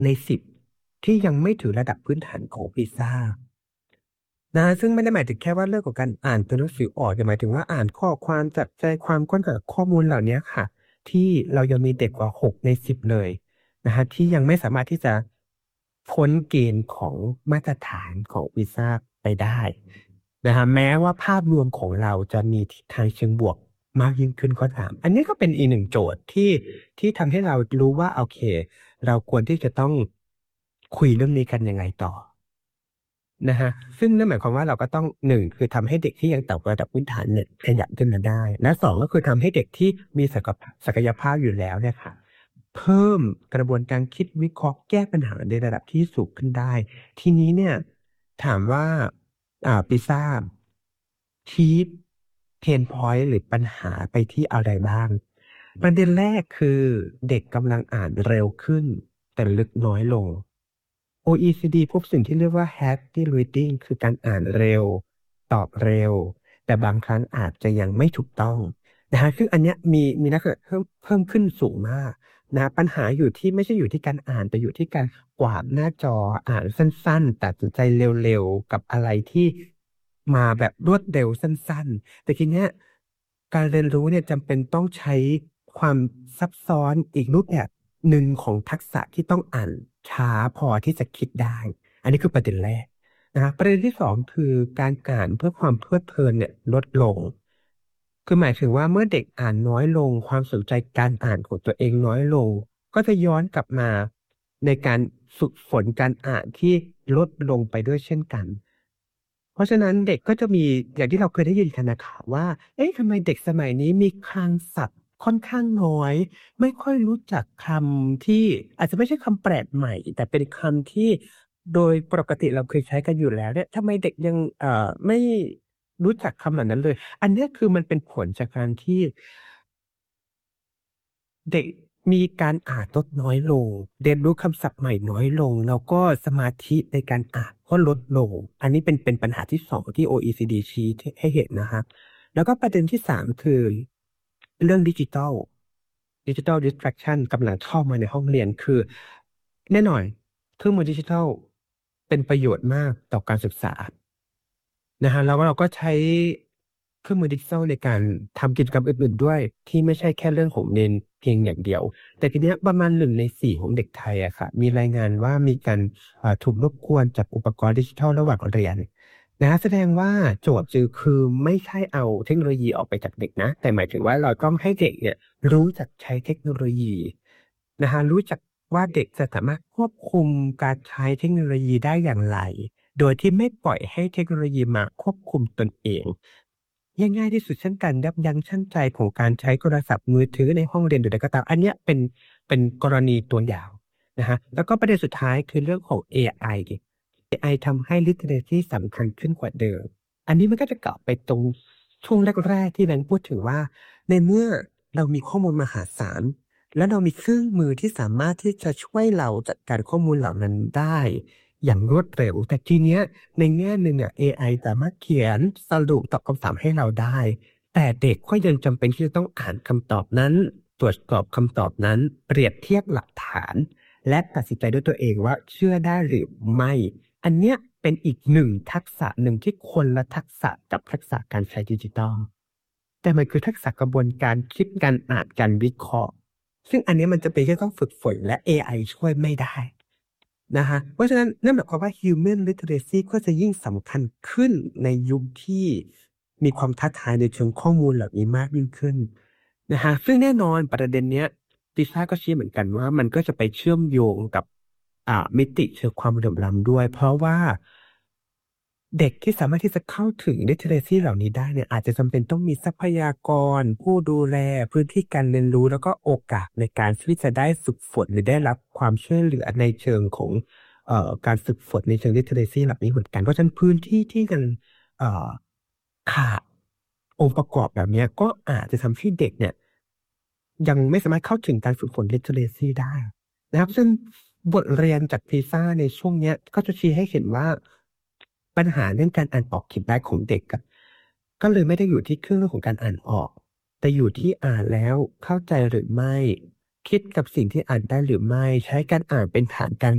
ใน10ที่ยังไม่ถึงระดับพื้นฐานของปีซ่านะซึ่งไม่ได้หมายถึงแค่ว่าเรื่องของการอ่านตัวหนังสือออกแต่หมายถึงว่าอ่านข้อความจับใจความค้นหาข้อมูลเหล่านี้ค่ะที่เรายังมีเด็กกว่า6 ใน 10เลยนะฮะที่ยังไม่สามารถที่จะพ้นเกณฑ์ของมาตรฐานของวีซ่าไปได้นะฮะแม้ว่าภาพรวมของเราจะมีทิศทางเชิงบวกมากยิ่งขึ้นก็ตามอันนี้ก็เป็นอีกหนึ่งโจทย์ที่ทำให้เรารู้ว่าโอเคเราควรที่จะต้องคุยเรื่องนี้กันยังไงต่อ นะฮะซึ่งนั่นหมายความว่าเราก็ต้องหนึ่งคือทำให้เด็กที่ยังต่ำกว่าระดับพื้นฐานเนี่ยขยับขึ้นมาได้และสองก็คือทำให้เด็กที่มีศักยภาพอยู่แล้วเนี่ยค่ะเพิ่มกระบวนการคิดวิเคราะห์แก้ปัญหาในระดับที่สูงขึ้นได้ทีนี้เนี่ยถามว่าปิซ่าชี้เพนพอยต์หรือปัญหาไปที่อะไรบ้างประเด็นแรกคือเด็กกำลังอ่านเร็วขึ้นแต่ลึกน้อยลง OECD พบสิ่งที่เรียกว่า Happy Reading คือการอ่านเร็วตอบเร็วแต่บางครั้งอาจจะยังไม่ถูกต้องนะฮะซึ่งอันเนี้ยมีนักเรียนเพิ่มขึ้นสูงมากนะปัญหาอยู่ที่ไม่ใช่อยู่ที่การอ่านแต่อยู่ที่การกวาดหน้าจออ่านสั้นๆตัดสินใจเร็วๆกับอะไรที่มาแบบรวดเร็วสั้นๆแต่ทีเนี้ยการเรียนรู้เนี่ยจำเป็นต้องใช้ความซับซ้อนอีกรูปแบบหนึ่งของทักษะที่ต้องอ่านช้าพอที่จะคิดได้ อันนี้คือประเด็นแรกนะประเด็นที่สองคือการอ่านเพื่อความเพลิดเพลินเนี่ยลดลงคือหมายถึงว่าเมื่อเด็กอ่านน้อยลงความสนใจการอ่านของตัวเองน้อยลงก็จะย้อนกลับมาในการฝึกฝนการอ่านที่ลดลงไปด้วยเช่นกันเพราะฉะนั้นเด็กก็จะมีอย่างที่เราเคยได้ยินกันนะคะว่าเอ๊ะทำไมเด็กสมัยนี้มีคลังศัพท์ค่อนข้างน้อยไม่ค่อยรู้จักคำที่อาจจะไม่ใช่คำแปลกใหม่แต่เป็นคำที่ โดยปกติเราเคยใช้กันอยู่แล้วเนี่ยทำไมเด็กยังไม่รู้จักคำเหล่านั้นเลยอันเนี้ยคือมันเป็นผลจากการที่เด็กมีการอ่านลดน้อยลงเรียนรู้คำศัพท์ใหม่น้อยลงแล้วก็สมาธิในการอ่านก็ลดลงอันนี้เป็นปัญหาที่สองที่ OECD ชี้ให้เห็นนะครับแล้วก็ประเด็นที่สามคือเรื่องดิจิทัล distraction กำลังเข้ามาในห้องเรียนคือแน่นอนเครื่องมือดิจิทัลเป็นประโยชน์มากต่อการศึกษานะฮะแล้วเราก็ใช้เครื่องมือดิจิทัลในการทำกิจกรรมอื่นๆด้วยที่ไม่ใช่แค่เรื่องของเรียนเพียงอย่างเดียวแต่ทีเนี้ยประมาณ1 ใน 4ของเด็กไทยอะค่ะมีรายงานว่ามีการถูกรบกวนจากอุปกรณ์ดิจิทัลระหว่างเรียนนะฮะแสดงว่าโจทย์คือไม่ใช่เอาเทคโนโลยีออกไปจากเด็กนะแต่หมายถึงว่าเราต้องให้เด็กเนี่ยรู้จักใช้เทคโนโลยีนะฮะรู้จักว่าเด็กจะสามารถควบคุมการใช้เทคโนโลยีได้อย่างไร โดยที่ไม่ปล่อยให้เทคโนโลยีมาควบคุมตนเองง่ายๆที่สุดเช่นกันยับยั้งชั่งใจของการใช้โทรศัพท์มือถือในห้องเรียนหรือใดก็ตามอันเนี้ยเป็นกรณีตัวอย่างนะฮะแล้วก็ประเด็นสุดท้ายคือเรื่องของ AI AI ทำให้ literacy สำคัญขึ้นกว่าเดิมอันนี้มันก็จะกลับไปตรงช่วงแรกๆที่แบงค์พูดถึงว่าในเมื่อเรามีข้อมูลมหาศาลแล้วเรามีเครื่องมือที่สามารถที่จะช่วยเราจัดการข้อมูลเหล่านั้นได้ อย่างรวดเร็วแต่ทีเนี้ยในแง่หนึ่งAI สามารถเขียนสรุปตอบคำถามให้เราได้แต่เด็กก็ยังจำเป็นที่จะต้องอ่านคำตอบนั้นตรวจสอบคำตอบนั้นเปรียบเทียบหลักฐานและตัดสินใจด้วยตัวเองว่าเชื่อได้หรือไม่อันเนี้ยเป็นอีกหนึ่งทักษะหนึ่งที่คนละทักษะกับทักษะการใช้ดิจิตอลแต่มันคือทักษะกระบวนการคิดการอ่านการวิเคราะห์ซึ่งอันนี้มันจะเป็นแค่ต้องฝึกฝนและ AI ช่วยไม่ได้ นะฮะเพราะฉะนั้นนั่นหมายความว่า human literacy ก็จะยิ่งสำคัญขึ้นในยุคที่มีความท้าทายในเชิงข้อมูลเหล่านี้มากยิ่งขึ้นนะฮะซึ่งแน่นอนประเด็นเนี้ยติซ่าก็ชี้เหมือนกันว่ามันก็จะไปเชื่อมโยงกับมิติเชิงความเหลื่อมล้ำด้วยเพราะว่าเด็กที่สามารถที่จะเข้าถึง literacy เหล่านี้ได้เนี่ยอาจจะจำเป็นต้องมีทรัพยากรผู้ดูแลพื้นที่การเรียนรู้แล้วก็โอกาสในการที่จะได้ฝึกฝนหรือได้รับความช่วยเหลือในเชิงของการฝึกฝนในเชิง literacy เหล่านี้เหมือนกันเพราะฉะนั้นพื้นที่ที่กันเอ่อขาดองค์ประกอบแบบเนี้ยก็อาจจะทำให้เด็กเนี่ยยังไม่สามารถเข้าถึงการฝึกฝน literacy ได้นะครับซึ่งบทเรียนจากพีซ่าในช่วงเนี้ยก็จะชี้ให้เห็นว่าปัญหาเรื่องการอ่านออกเขียนได้ของเด็กอะก็เลยไม่ได้อยู่ที่เครื่องเรื่องของการอ่านออกแต่อยู่ที่อ่านแล้วเข้าใจหรือไม่คิดกับสิ่งที่อ่านได้หรือไม่ใช้การอ่านเป็นฐานการ